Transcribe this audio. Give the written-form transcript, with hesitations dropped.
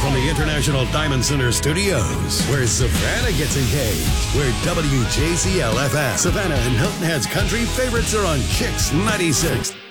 from the International Diamond Center Studios, where Savannah gets engaged, where WJCL-FM, Savannah and Hilton Head's country favorites are on Kicks 96.